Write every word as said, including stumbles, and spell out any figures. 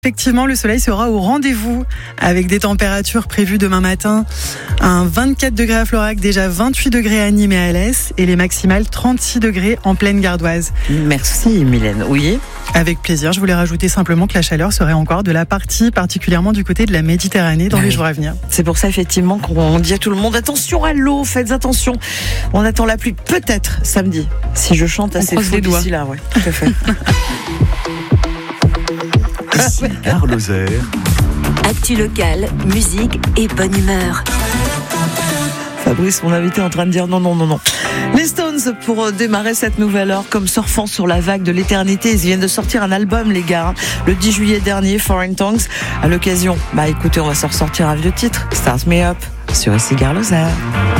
Effectivement, le soleil sera au rendez-vous avec des températures prévues demain matin. Un vingt-quatre degrés à Florac, déjà vingt-huit degrés à Nîmes et à Alès et les maximales trente-six degrés en plaine gardoise. Merci Mylène. Oui. Avec plaisir, je voulais rajouter simplement que la chaleur serait encore de la partie, particulièrement du côté de la Méditerranée dans oui. les jours à venir. C'est pour ça effectivement qu'on dit à tout le monde attention à l'eau, faites attention. On attend la pluie peut-être samedi. Si je chante assez faux d'ici là, ouais, tout à fait. Ici Gare Lozère. Actu locale, musique et bonne humeur. Fabrice, mon invité, est en train de dire non, non, non, non. Les Stones, pour démarrer cette nouvelle heure, comme surfant sur la vague de l'éternité, ils viennent de sortir un album, les gars, le dix juillet dernier, Foreign Tongues. À l'occasion, bah écoutez, on va se ressortir un vieux titre, Start Me Up, sur Ici Gare Lozère.